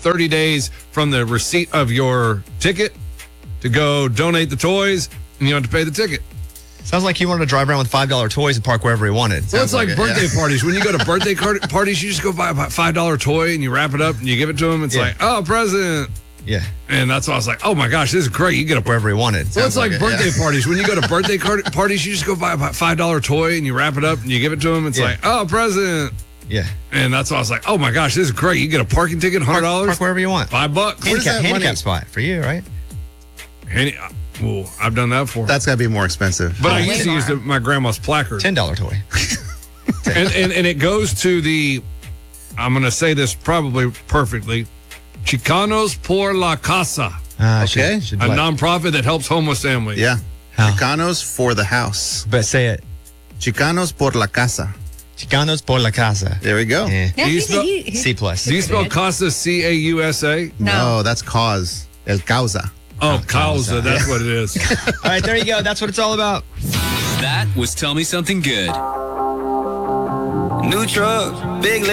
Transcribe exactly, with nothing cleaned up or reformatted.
thirty days from the receipt of your ticket to go donate the toys, and you don't have to pay the ticket. Sounds like he wanted to drive around with five dollar toys and park wherever he wanted. So it's like, like birthday it, yeah. parties. When you go to birthday card- parties, you just go buy a five dollar toy and you wrap it up and you give it to him. It's yeah. like, oh, present. Yeah. And that's why I was like, oh my gosh, this is great. You get a wherever he wanted. So it's like, like birthday it, yeah. parties. When you go to birthday card- parties, you just go buy a five dollar toy and you wrap it up and you give it to him. It's yeah. like, oh, present. Yeah. And that's why I was like, oh my gosh, this is great. You get a parking ticket, one hundred dollars. Park, park wherever you want. Five bucks. Handicap, handicap spot for you, right? Handy- Well, I've done that before. That's got to be more expensive. But I used to use the, my grandma's placard. ten dollar toy. and, and, and it goes to the, I'm going to say this probably perfectly, Chicanos por la Casa. Uh, okay. Should, should a what? nonprofit that helps homeless families. Yeah. How? Chicanos for the house. But say it. Chicanos por la casa. Chicanos por la casa. There we go. Yeah. Yeah, Do you he- spell- he- he- C plus. Do you spell Casa C A U S A? No. that's cause. El causa. Oh, causa. causa. That's what it is. All right, there you go. That's what it's all about. That was Tell Me Something Good. New truck, big